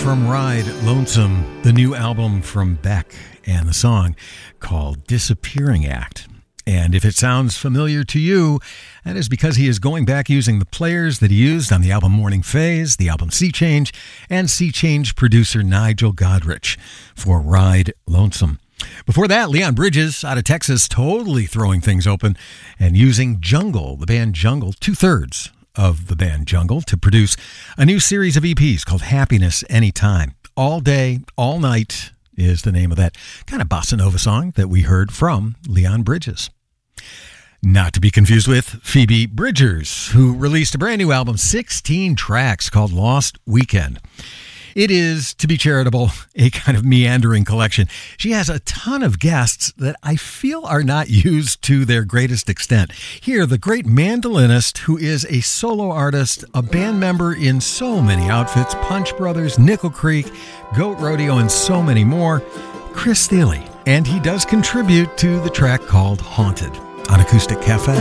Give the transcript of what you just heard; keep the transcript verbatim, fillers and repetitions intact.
from Ride Lonesome, the new album from Beck, and the song called Disappearing Act. And if it sounds familiar to you, that is because he is going back using the players that he used on the album Morning Phase, the album Sea Change, and Sea Change producer Nigel Godrich for Ride Lonesome. Before that, Leon Bridges out of Texas, totally throwing things open and using Jungle, the band Jungle, two-thirds of the band Jungle, to produce a new series of E Ps called Happiness Anytime. All Day, All Night is the name of that kind of bossa nova song that we heard from Leon Bridges. Not to be confused with Phoebe Bridgers, who released a brand new album, sixteen tracks, called Lost Weekend. It is, to be charitable, a kind of meandering collection. She has a ton of guests that I feel are not used to their greatest extent. Here, the great mandolinist who is a solo artist, a band member in so many outfits, Punch Brothers, Nickel Creek, Goat Rodeo, and so many more, Chris Thile. And he does contribute to the track called Haunted on Acoustic Cafe.